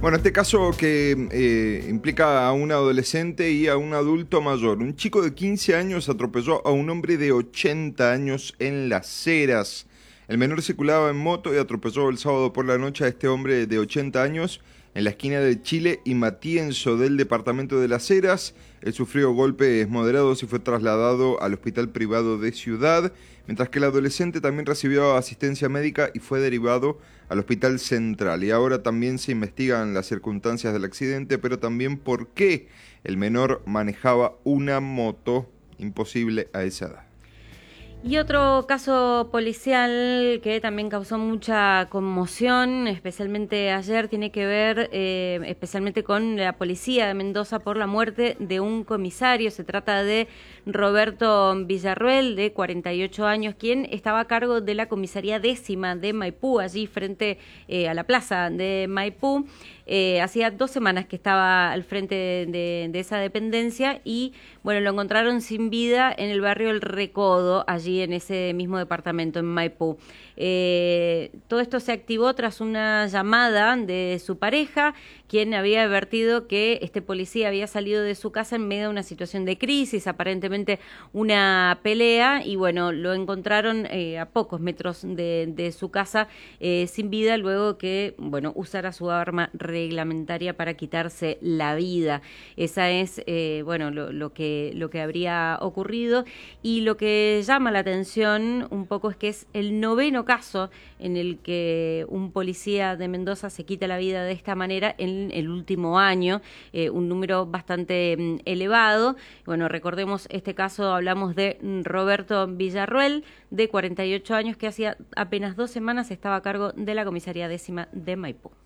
Bueno, este caso que implica a un adolescente y a un adulto mayor. Un chico de 15 años atropelló a un hombre de 80 años en Las Heras. El menor circulaba en moto y atropelló el sábado por la noche a este hombre de 80 años en la esquina de Chile y Matienzo del departamento de Las Heras. Él sufrió golpes moderados y fue trasladado al hospital privado de Ciudad, mientras que el adolescente también recibió asistencia médica y fue derivado al hospital central. Y ahora también se investigan las circunstancias del accidente, pero también por qué el menor manejaba una moto, imposible a esa edad. Y otro caso policial que también causó mucha conmoción, especialmente ayer, tiene que ver especialmente con la policía de Mendoza por la muerte de un comisario. Se trata de Roberto Villarruel, de 48 años, quien estaba a cargo de la comisaría 10ª de Maipú, allí frente a la plaza de Maipú. Hacía 2 semanas que estaba al frente de esa dependencia y, bueno, lo encontraron sin vida en el barrio El Recodo, allí en ese mismo departamento, en Maipú. Todo esto se activó tras una llamada de su pareja, quien había advertido que este policía había salido de su casa en medio de una situación de crisis, aparentemente una pelea, y bueno, lo encontraron a pocos metros de su casa sin vida, luego que, bueno, usara su arma reglamentaria para quitarse la vida. Esa es, bueno, lo que habría ocurrido, y lo que llama la atención un poco es que es el 9º caso en el que un policía de Mendoza se quita la vida de esta manera en el último año, un número bastante elevado. Bueno, recordemos este caso, hablamos de Roberto Villarruel, de 48 años, que hacía apenas 2 semanas estaba a cargo de la comisaría 10ª de Maipú.